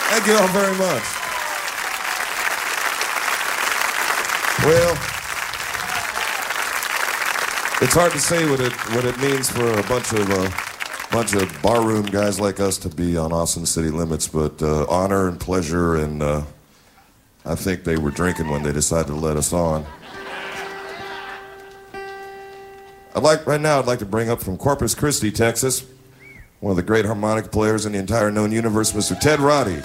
Thank you all very much. Well, it's hard to say what it means for a bunch of barroom guys like us to be on Austin City Limits, but honor and pleasure, and I think they were drinking when they decided to let us on. Right now I'd like to bring up from Corpus Christi, Texas, one of the great harmonica players in the entire known universe, Mr. Ted Roddy.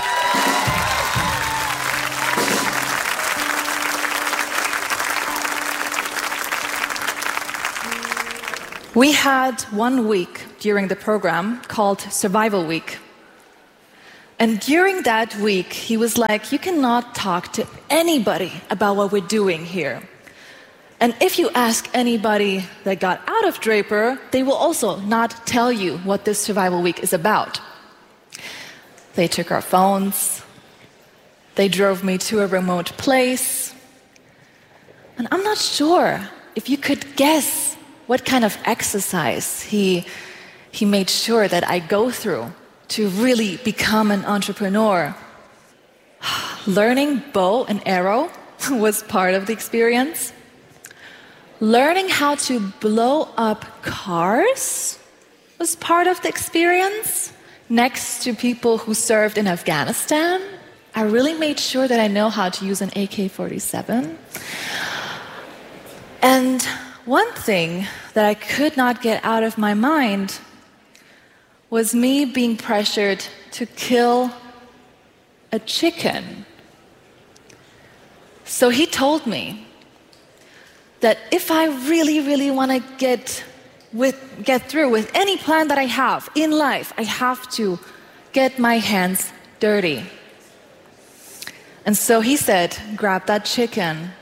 We had 1 week during the program called Survival Week. And during that week, he was like, you cannot talk to anybody about what we're doing here. And if you ask anybody that got out of Draper, they will also not tell you what this Survival Week is about. They took our phones. They drove me to a remote place. And I'm not sure if you could guess what kind of exercise he made sure that I go through to really become an entrepreneur. Learning bow and arrow was part of the experience. Learning how to blow up cars was part of the experience. Next to people who served in Afghanistan, I really made sure that I know how to use an AK-47. And one thing that I could not get out of my mind was me being pressured to kill a chicken. So he told me that if I really, really want to get through with any plan that I have in life, I have to get my hands dirty. And so he said, grab that chicken,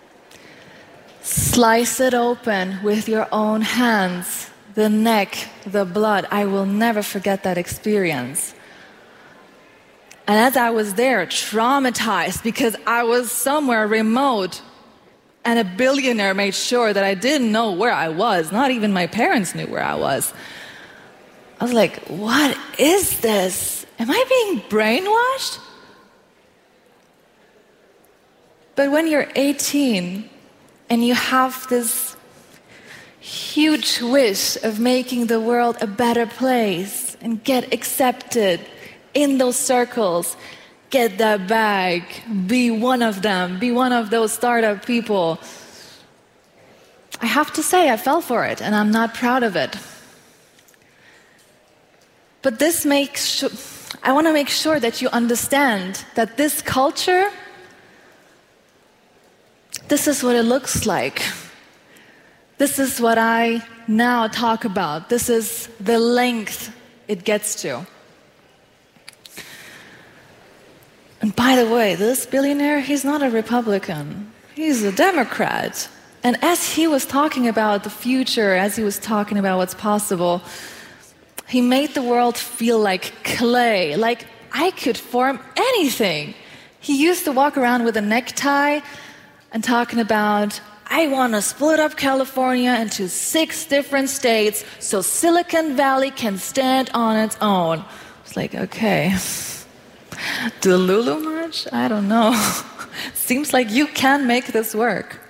slice it open with your own hands, the neck, the blood. I will never forget that experience. And as I was there, traumatized because I was somewhere remote, and a billionaire made sure that I didn't know where I was. Not even my parents knew where I was. I was like, what is this? Am I being brainwashed? But when you're 18 and you have this huge wish of making the world a better place and get accepted in those circles, get that bag, be one of them, be one of those startup people, I have to say I fell for it and I'm not proud of it. But I want to make sure that you understand that this culture, this is what it looks like. This is what I now talk about. This is the length it gets to. And by the way, this billionaire, he's not a Republican. He's a Democrat. And as he was talking about the future, as he was talking about what's possible, he made the world feel like clay, like I could form anything. He used to walk around with a necktie and talking about, I want to split up California into 6 different states so Silicon Valley can stand on its own. It's like, okay. Delulu much? I don't know. Seems like you can make this work.